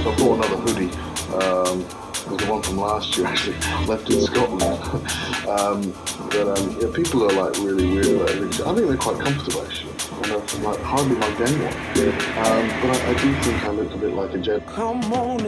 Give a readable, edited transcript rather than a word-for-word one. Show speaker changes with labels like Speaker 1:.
Speaker 1: So I bought another hoodie. It was the one from last year, actually, left in Scotland. Yeah, people are like really weird about it. I think they're quite comfortable, actually. And I like, hardly like anyone. But I do think I look a bit like a gentleman.